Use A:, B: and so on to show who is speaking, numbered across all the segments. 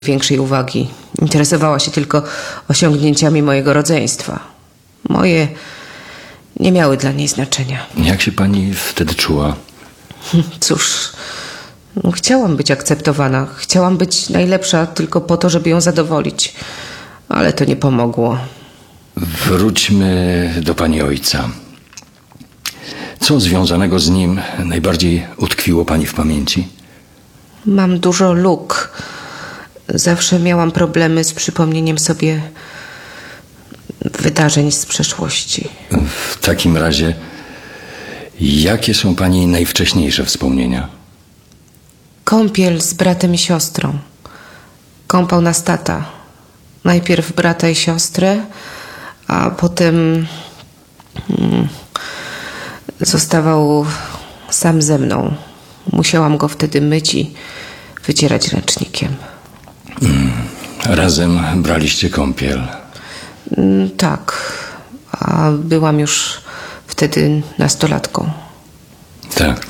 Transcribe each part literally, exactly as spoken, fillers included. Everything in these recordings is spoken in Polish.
A: większej uwagi. Interesowała się tylko osiągnięciami mojego rodzeństwa. Moje nie miały dla niej znaczenia.
B: Jak się pani wtedy czuła?
A: Cóż, no, chciałam być akceptowana. Chciałam być najlepsza tylko po to, żeby ją zadowolić. Ale to nie pomogło.
B: Wróćmy do pani ojca. Co związanego z nim najbardziej utkwiło pani w pamięci?
A: Mam dużo luk. Zawsze miałam problemy z przypomnieniem sobie wydarzeń z przeszłości.
B: W takim razie, jakie są pani najwcześniejsze wspomnienia?
A: Kąpiel z bratem i siostrą. Kąpał nas tata. Najpierw brata i siostrę, a potem hmm, zostawał sam ze mną. Musiałam go wtedy myć i wycierać ręcznikiem.
B: Hmm. Razem braliście kąpiel?
A: Hmm, tak, a byłam już wtedy nastolatką.
B: Tak.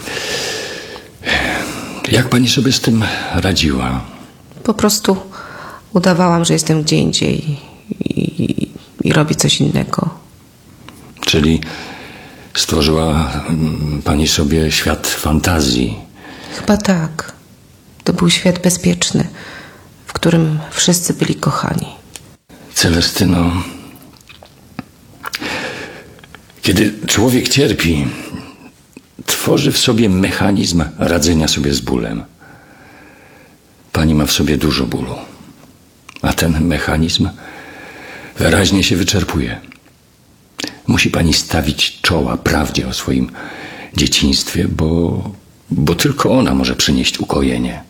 B: Jak pani sobie z tym radziła?
A: Po prostu udawałam, że jestem gdzie indziej i, i, i robię coś innego.
B: Czyli stworzyła pani sobie świat fantazji?
A: Chyba tak. To był świat bezpieczny, w którym wszyscy byli kochani.
B: Celestyno, kiedy człowiek cierpi, tworzy w sobie mechanizm radzenia sobie z bólem. Pani ma w sobie dużo bólu, a ten mechanizm wyraźnie się wyczerpuje. Musi pani stawić czoła prawdzie o swoim dzieciństwie, bo, bo tylko ona może przynieść ukojenie.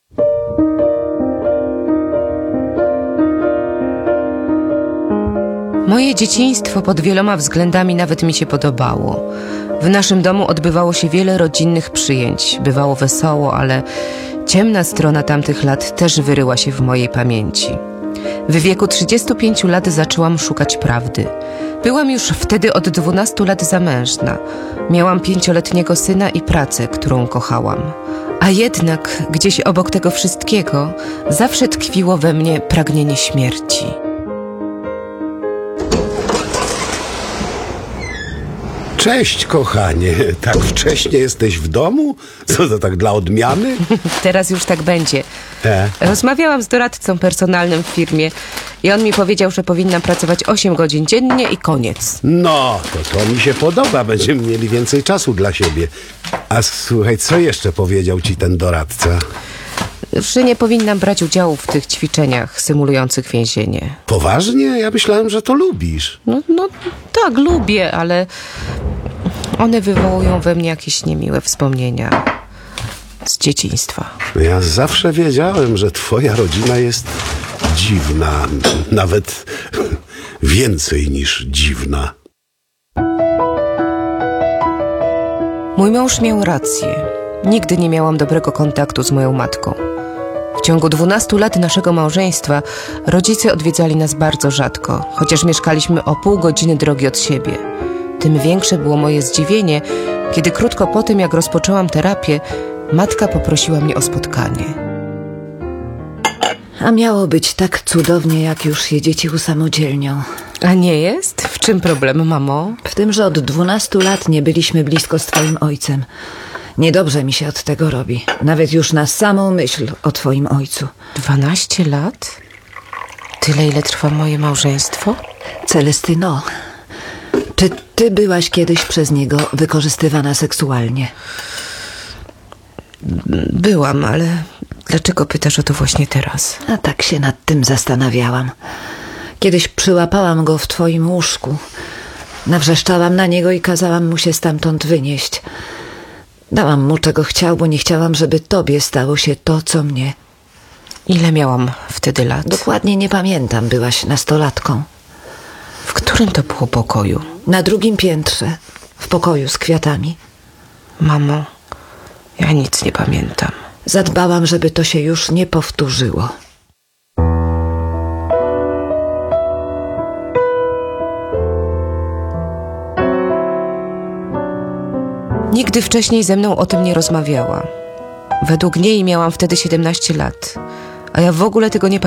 A: Moje dzieciństwo pod wieloma względami nawet mi się podobało. W naszym domu odbywało się wiele rodzinnych przyjęć. Bywało wesoło, ale ciemna strona tamtych lat też wyryła się w mojej pamięci. W wieku trzydziestu pięciu lat zaczęłam szukać prawdy. Byłam już wtedy od dwunastu lat zamężna. Miałam pięcioletniego syna i pracę, którą kochałam. A jednak gdzieś obok tego wszystkiego zawsze tkwiło we mnie pragnienie śmierci.
C: Cześć, kochanie. Tak wcześnie jesteś w domu? Co to tak dla odmiany?
A: Teraz już tak będzie.
C: E?
A: Rozmawiałam z doradcą personalnym w firmie i on mi powiedział, że powinnam pracować osiem godzin dziennie i koniec.
C: No, to to mi się podoba. Będziemy mieli więcej czasu dla siebie. A słuchaj, co jeszcze powiedział ci ten doradca?
A: Że nie powinnam brać udziału w tych ćwiczeniach symulujących więzienie.
C: Poważnie? Ja myślałem, że to lubisz.
A: No, no tak, lubię, ale one wywołują we mnie jakieś niemiłe wspomnienia z dzieciństwa.
C: Ja zawsze wiedziałem, że twoja rodzina jest dziwna. Nawet więcej niż dziwna.
A: Mój mąż miał rację. Nigdy nie miałam dobrego kontaktu z moją matką. W ciągu dwunastu lat naszego małżeństwa rodzice odwiedzali nas bardzo rzadko, chociaż mieszkaliśmy o pół godziny drogi od siebie. Tym większe było moje zdziwienie, kiedy krótko po tym, jak rozpoczęłam terapię, matka poprosiła mnie o spotkanie.
D: A miało być tak cudownie, jak już się dzieci usamodzielnią.
A: A nie jest? W czym problem, mamo?
D: W tym, że od dwunastu lat nie byliśmy blisko z twoim ojcem. Niedobrze mi się od tego robi. Nawet już na samą myśl o twoim ojcu.
A: Dwanaście lat? Tyle, ile trwa moje małżeństwo?
D: Celestyno, czy ty byłaś kiedyś przez niego wykorzystywana seksualnie?
A: Byłam, ale dlaczego pytasz o to właśnie teraz?
D: A tak się nad tym zastanawiałam. Kiedyś przyłapałam go w twoim łóżku. Nawrzeszczałam na niego i kazałam mu się stamtąd wynieść. Dałam mu, czego chciał, bo nie chciałam, żeby tobie stało się to, co mnie.
A: Ile miałam wtedy lat?
D: Dokładnie nie pamiętam, byłaś nastolatką.
A: W którym to było pokoju?
D: Na drugim piętrze, w pokoju z kwiatami.
A: Mamo, ja nic nie pamiętam.
D: Zadbałam, żeby to się już nie powtórzyło.
A: Nigdy wcześniej ze mną o tym nie rozmawiała. Według niej miałam wtedy siedemnaście lat, a ja w ogóle tego nie